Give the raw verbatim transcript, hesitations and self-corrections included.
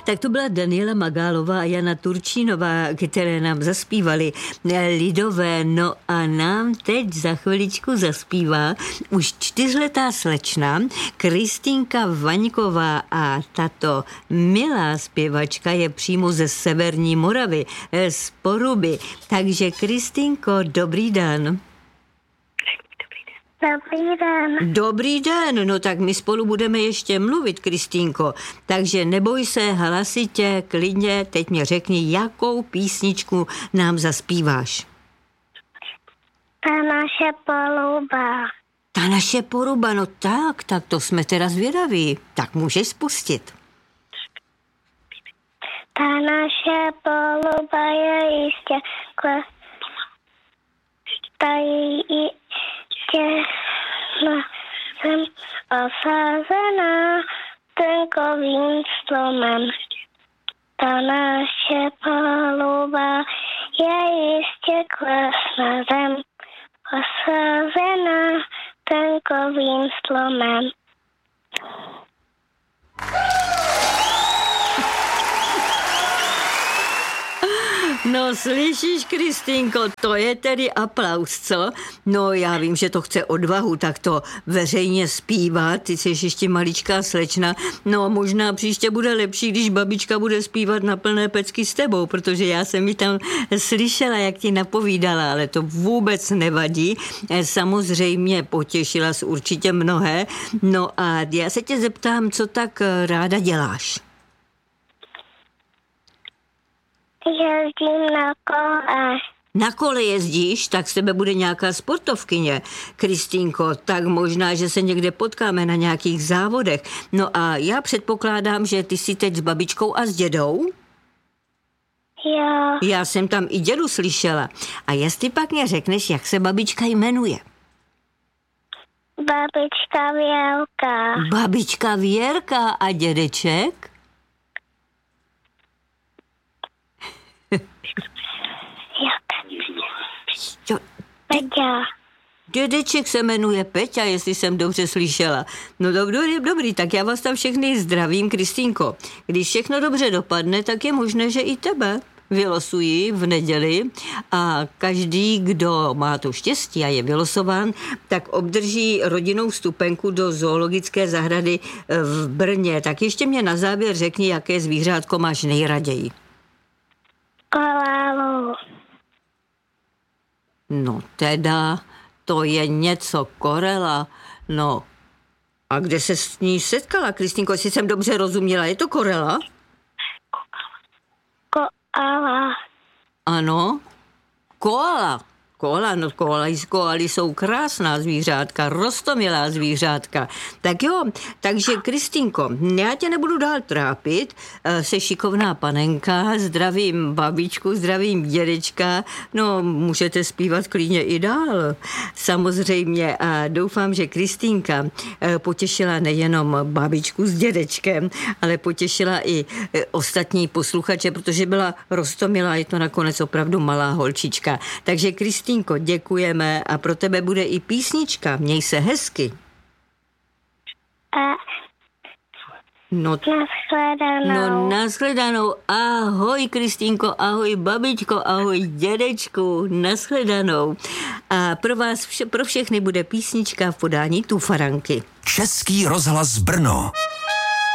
Tak to byla Daniela Magálová a Jana Turčínová, které nám zaspívali lidové. No a nám teď za chviličku zaspívá už čtyřletá slečna Kristýnka Vaňková a tato milá zpěvačka je přímo ze Severní Moravy, z Poruby. Takže Kristýnko, dobrý den. Dobrý den. Dobrý den, no tak my spolu budeme ještě mluvit, Kristýnko. Takže neboj se, hlasitě, klidně, teď mě řekni, jakou písničku nám zaspíváš. Ta naše poluba. Ta naše Poruba, no tak, tak to jsme teda zvědaví. Tak můžeš spustit. Ta naše poluba je jistě kle... Ta jistě na zem osazená tenkovým stromem. Ta naše poluba je jistě klesna zem osazená tenkovým stromem. No slyšíš, Kristýnko, to je tedy aplaus, co? No já vím, že to chce odvahu, tak to veřejně zpívat, ty jsi ještě maličká slečna, no možná příště bude lepší, když babička bude zpívat na plné pecky s tebou, protože já jsem ji tam slyšela, jak ti napovídala, ale to vůbec nevadí, samozřejmě potěšila jsi určitě mnohé, no a já se tě zeptám, co tak ráda děláš? Jezdím na kole. Na kole jezdíš, tak z tebe bude nějaká sportovkyně, Kristýnko, tak možná, že se někde potkáme na nějakých závodech. No a já předpokládám, že ty jsi teď s babičkou a s dědou? Jo. Já jsem tam i dědu slyšela. A jestli pak mě řekneš, jak se babička jmenuje? Babička Věrka. Babička Věrka a dědeček? Jo. Peťa. Dědeček se jmenuje Peťa, jestli jsem dobře slyšela. No dobrý, dobrý, tak já vás tam všechny zdravím, Kristýnko. Když všechno dobře dopadne, tak je možné, že i tebe vylosují v neděli a každý, kdo má to štěstí a je vylosován, tak obdrží rodinnou vstupenku do zoologické zahrady v Brně. Tak ještě mě na závěr řekni, jaké zvířátko máš nejraději. Koalu. No teda, to je něco, korela. No, a kde se s ní setkala, Kristýnko, jestli jsem dobře rozuměla, je to korela? Koala. Ano, koala. Koala, no koaly, koaly jsou krásná zvířátka, roztomilá zvířátka. Tak jo, takže Kristýnko, já tě nebudu dál trápit, jsi šikovná panenka, zdravím babičku, zdravím dědečka, no můžete zpívat klidně i dál, samozřejmě a doufám, že Kristýnka potěšila nejenom babičku s dědečkem, ale potěšila i ostatní posluchače, protože byla roztomilá, je to nakonec opravdu malá holčička. Takže Kristýnko, děkujeme a pro tebe bude i písnička. Měj se hezky. A No, nashledanou. no nashledanou. Ahoj, Kristýnko, ahoj, babičko, ahoj, dědečku, nashledanou. A pro vás, vše, pro všechny bude písnička v podání Tufaranky. Český rozhlas Brno.